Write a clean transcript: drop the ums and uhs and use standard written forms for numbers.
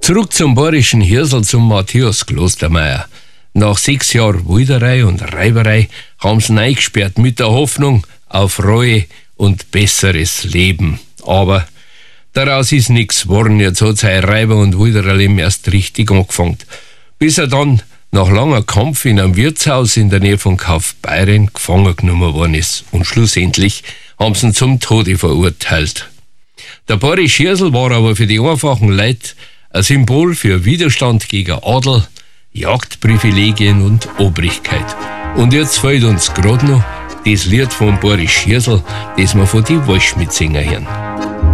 Zurück zum bayerischen Hirsel, zum Matthias Klostermeier. Nach 6 Jahren Wilderei und Reiberei haben sie ihn eingesperrt mit der Hoffnung auf Reue und besseres Leben. Aber daraus ist nichts geworden. Jetzt hat sein Reiber- und Wildererleben erst richtig angefangen. Bis er dann nach langer Kampf in einem Wirtshaus in der Nähe von Kaufbeuren gefangen genommen worden ist. Und schlussendlich haben sie ihn zum Tode verurteilt. Der bayerische Hirsel war aber für die einfachen Leute ein Symbol für Widerstand gegen Adel, Jagdprivilegien und Obrigkeit. Und jetzt fehlt uns gerade noch das Lied vom bayerischen Hirsel, das wir von die Waldschmidt singen hören.